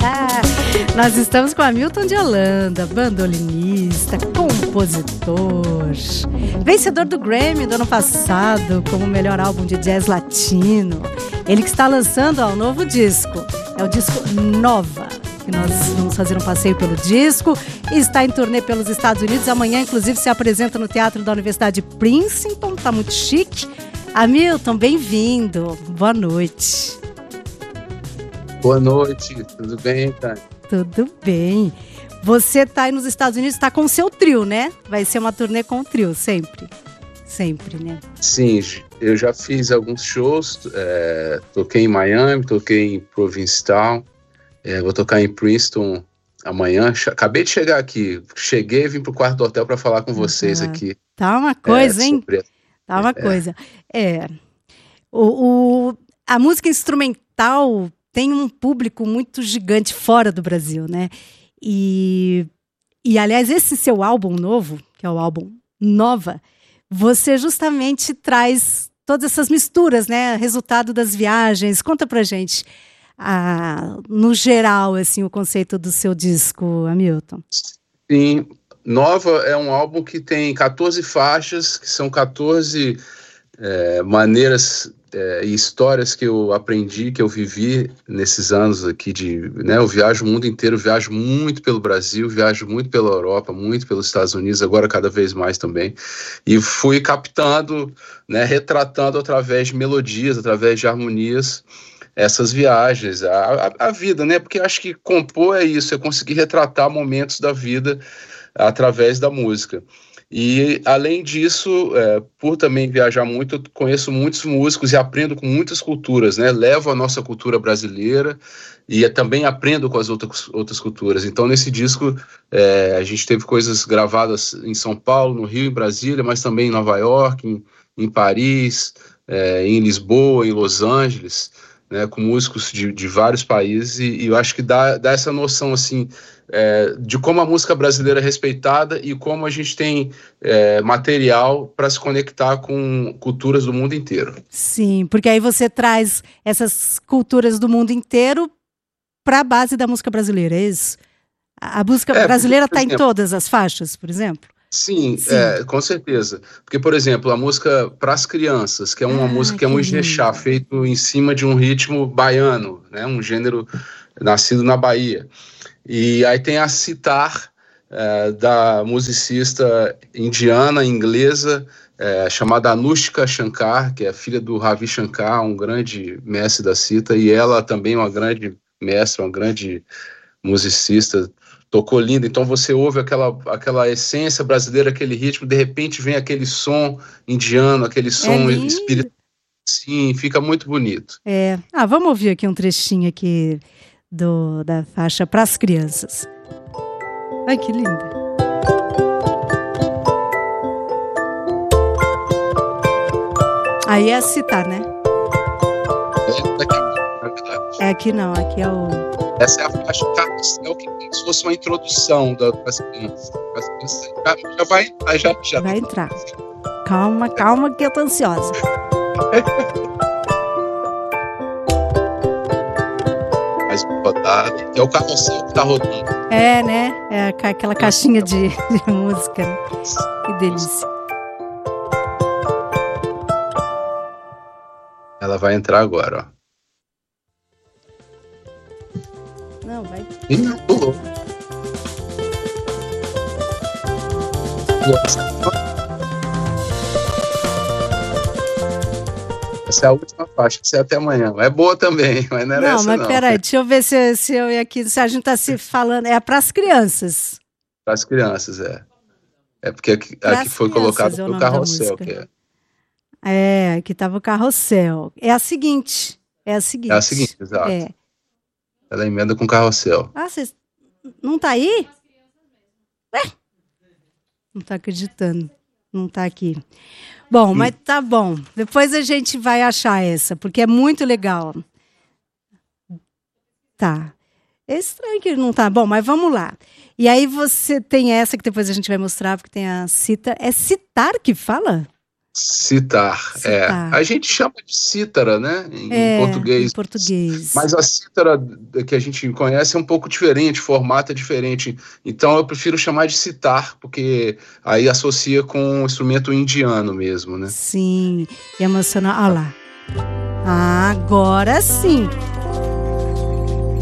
Nós estamos com Hamilton de Holanda, bandolinista, compositor, vencedor do Grammy do ano passado como melhor álbum de jazz latino. Ele que está lançando um novo disco, é o disco Nova, que nós vamos fazer um passeio pelo disco, e está em turnê pelos Estados Unidos. Amanhã, inclusive, se apresenta no Teatro da Universidade de Princeton, tá muito chique. Hamilton, bem-vindo, boa noite. Boa noite, tudo bem, Tânia? Tudo bem. Você está aí nos Estados Unidos, está com o seu trio, né? Vai ser uma turnê com o trio, sempre. Sempre, né? Sim, eu já fiz alguns shows, toquei em Miami, toquei em Provincetown, vou tocar em Princeton amanhã. Acabei de chegar aqui, cheguei e vim pro quarto do hotel para falar com vocês aqui. Tá uma coisa, hein? Tá uma coisa. A música instrumental tem um público muito gigante fora do Brasil, né? E aliás, esse seu álbum novo, que é o álbum Nova, você justamente traz todas essas misturas, né? Resultado das viagens. Conta pra gente, no geral, assim, o conceito do seu disco, Hamilton. Sim, Nova é um álbum que tem 14 faixas, que são 14 maneiras e histórias que eu aprendi, que eu vivi nesses anos aqui eu viajo o mundo inteiro, viajo muito pelo Brasil, viajo muito pela Europa, muito pelos Estados Unidos, agora cada vez mais também, e fui captando, né, retratando através de melodias, através de harmonias, essas viagens, a vida, né, porque acho que compor é isso, é conseguir retratar momentos da vida através da música. E, além disso, por também viajar muito, eu conheço muitos músicos e aprendo com muitas culturas, né? Levo a nossa cultura brasileira e também aprendo com as outras culturas. Então, nesse disco, a gente teve coisas gravadas em São Paulo, no Rio, em Brasília, mas também em Nova York, em Paris, em Lisboa, em Los Angeles, né? Com músicos de vários países. E eu acho que dá essa noção, assim, de como a música brasileira é respeitada e como a gente tem material para se conectar com culturas do mundo inteiro. Sim, porque aí você traz essas culturas do mundo inteiro para a base da música brasileira, é isso? A música brasileira está em todas as faixas, por exemplo? Sim. Com certeza. Porque, por exemplo, a música Pras Crianças, que é uma música que é um ijexá, feito em cima de um ritmo baiano, né? Um gênero nascido na Bahia. E aí tem a sitar, da musicista indiana, inglesa, chamada Anushka Shankar, que é filha do Ravi Shankar, um grande mestre da sitar, e ela também uma grande mestra, uma grande musicista, tocou lindo. Então você ouve aquela essência brasileira, aquele ritmo, de repente vem aquele som indiano, aquele som espiritual. Sim, fica muito bonito. Vamos ouvir aqui um trechinho aqui da faixa Pras Crianças. Ai, que linda. Aí é a citar, né? Aqui não, aqui é o... Essa é a faixa Carrossel, que é como se fosse uma introdução Pras Crianças. Já vai entrar, já. Vai entrar. Calma que eu tô ansiosa. Rodado, que é o carrossel que tá rodando. Né? É aquela caixinha de música, né? Que delícia. Ela vai entrar agora, ó. Não, vai. Pulou. Essa é a última faixa, essa é até amanhã. É boa também, mas não era essa, não. Mas peraí, deixa eu ver se eu ia aqui, se a gente tá se falando. É Pras Crianças. Pras Crianças, É porque aqui foi colocado o carrossel, que é. Aqui tava o carrossel. É a seguinte. É a seguinte, exato. Ela emenda com o carrossel. Vocês... Não tá aí? Não tá acreditando. Não tá aqui. Bom, mas tá bom. Depois a gente vai achar essa, porque é muito legal. Tá. É estranho que não tá. Bom, mas vamos lá. E aí você tem essa que depois a gente vai mostrar, porque tem a citar. É citar que fala? Citar, Citar. A gente chama de cítara, né, em português. Em português. Mas a cítara que a gente conhece é um pouco diferente, o formato é diferente. Então eu prefiro chamar de citar, porque aí associa com o instrumento indiano mesmo, né? Sim, e emocional. Olha lá. Agora sim.